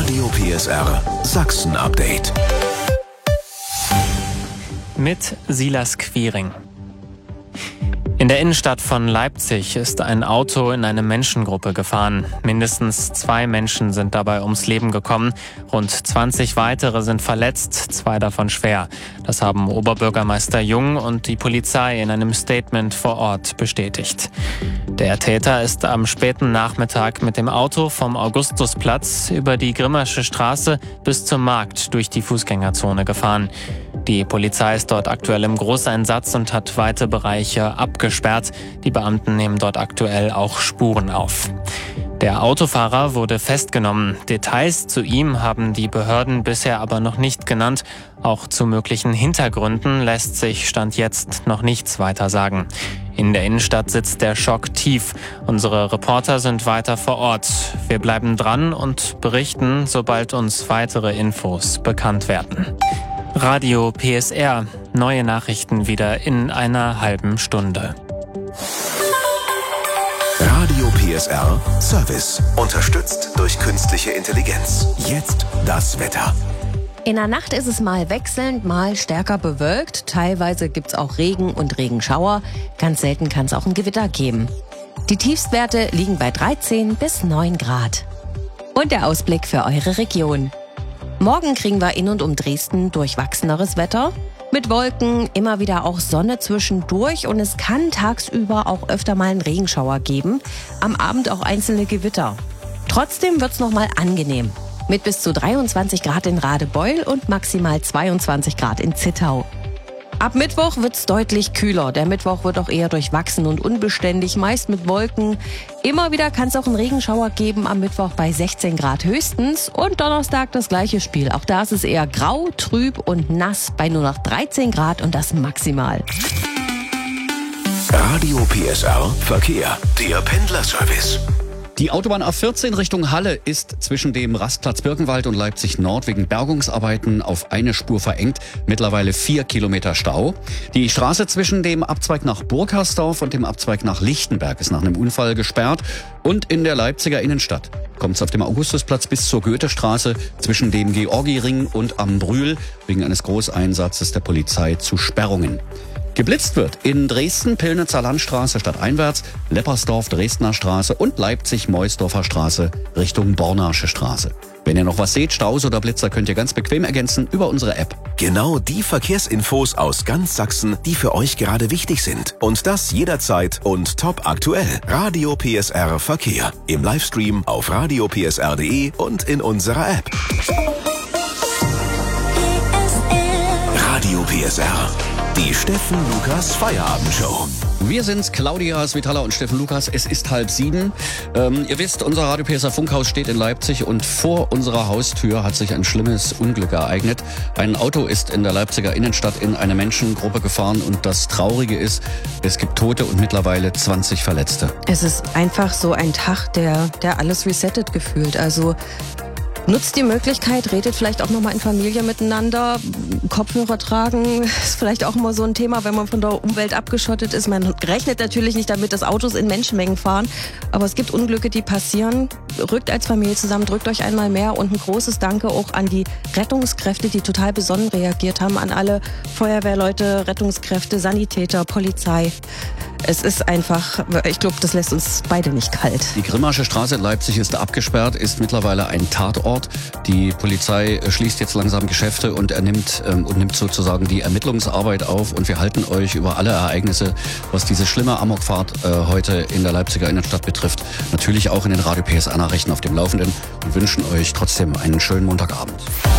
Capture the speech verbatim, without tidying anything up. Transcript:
Radio P S R Sachsen Update. Mit Silas Quiring. In der Innenstadt von Leipzig ist ein Auto in eine Menschengruppe gefahren. Mindestens zwei Menschen sind dabei ums Leben gekommen. Rund zwanzig weitere sind verletzt, zwei davon schwer. Das haben Oberbürgermeister Jung und die Polizei in einem Statement vor Ort bestätigt. Der Täter ist am späten Nachmittag mit dem Auto vom Augustusplatz über die Grimmersche Straße bis zum Markt durch die Fußgängerzone gefahren. Die Polizei ist dort aktuell im Großeinsatz und hat weite Bereiche abgesperrt. Die Beamten nehmen dort aktuell auch Spuren auf. Der Autofahrer wurde festgenommen. Details zu ihm haben die Behörden bisher aber noch nicht genannt. Auch zu möglichen Hintergründen lässt sich Stand jetzt noch nichts weiter sagen. In der Innenstadt sitzt der Schock tief. Unsere Reporter sind weiter vor Ort. Wir bleiben dran und berichten, sobald uns weitere Infos bekannt werden. Radio P S R. Neue Nachrichten wieder in einer halben Stunde. Radio P S R Service. Unterstützt durch künstliche Intelligenz. Jetzt das Wetter. In der Nacht ist es mal wechselnd, mal stärker bewölkt. Teilweise gibt's auch Regen und Regenschauer. Ganz selten kann es auch ein Gewitter geben. Die Tiefstwerte liegen bei dreizehn bis neun Grad. Und der Ausblick für eure Region. Morgen kriegen wir in und um Dresden durchwachseneres Wetter. Mit Wolken, immer wieder auch Sonne zwischendurch und es kann tagsüber auch öfter mal einen Regenschauer geben. Am Abend auch einzelne Gewitter. Trotzdem wird's noch mal angenehm. Mit bis zu dreiundzwanzig Grad in Radebeul und maximal zweiundzwanzig Grad in Zittau. Ab Mittwoch wird's deutlich kühler. Der Mittwoch wird auch eher durchwachsen und unbeständig, meist mit Wolken. Immer wieder kann es auch einen Regenschauer geben, am Mittwoch bei sechzehn Grad höchstens. Und Donnerstag das gleiche Spiel. Auch da ist es eher grau, trüb und nass bei nur noch dreizehn Grad und das maximal. Radio P S R Verkehr. Der Pendlerservice. Die Autobahn A vierzehn Richtung Halle ist zwischen dem Rastplatz Birkenwald und Leipzig Nord wegen Bergungsarbeiten auf eine Spur verengt. Mittlerweile vier Kilometer Stau. Die Straße zwischen dem Abzweig nach Burghersdorf und dem Abzweig nach Lichtenberg ist nach einem Unfall gesperrt. Und in der Leipziger Innenstadt kommt es auf dem Augustusplatz bis zur Goethestraße zwischen dem Georgiring und am Brühl wegen eines Großeinsatzes der Polizei zu Sperrungen. Geblitzt wird in Dresden, Pillnitzer Landstraße stadteinwärts, Leppersdorf, Dresdner Straße und Leipzig-Meusdorfer Straße Richtung Bornasche Straße. Wenn ihr noch was seht, Staus oder Blitzer, könnt ihr ganz bequem ergänzen über unsere App. Genau die Verkehrsinfos aus ganz Sachsen, die für euch gerade wichtig sind. Und das jederzeit und top aktuell. Radio P S R Verkehr. Im Livestream auf radio p s r punkt d e und in unserer App. Radio P S R. Die Steffen Lukas Feierabendshow. Wir sind's, Claudia Svitala und Steffen Lukas. Es ist halb sieben. Ähm, ihr wisst, unser Radio P S R Funkhaus steht in Leipzig und vor unserer Haustür hat sich ein schlimmes Unglück ereignet. Ein Auto ist in der Leipziger Innenstadt in eine Menschengruppe gefahren und das Traurige ist, es gibt Tote und mittlerweile zwanzig Verletzte. Es ist einfach so ein Tag, der, der alles resettet gefühlt. Also nutzt die Möglichkeit, redet vielleicht auch nochmal in Familie miteinander. Kopfhörer tragen ist vielleicht auch immer so ein Thema, wenn man von der Umwelt abgeschottet ist. Man rechnet natürlich nicht damit, dass Autos in Menschenmengen fahren. Aber es gibt Unglücke, die passieren. Rückt als Familie zusammen, drückt euch einmal mehr. Und ein großes Danke auch an die Rettungskräfte, die total besonnen reagiert haben. An alle Feuerwehrleute, Rettungskräfte, Sanitäter, Polizei. Es ist einfach, ich glaube, das lässt uns beide nicht kalt. Die Grimmersche Straße in Leipzig ist abgesperrt, ist mittlerweile ein Tatort. Die Polizei schließt jetzt langsam Geschäfte und er nimmt, ähm, und nimmt sozusagen die Ermittlungsarbeit auf. Und wir halten euch über alle Ereignisse, was diese schlimme Amokfahrt äh, heute in der Leipziger Innenstadt betrifft, natürlich auch in den Radio P S R Nachrichten auf dem Laufenden und wünschen euch trotzdem einen schönen Montagabend.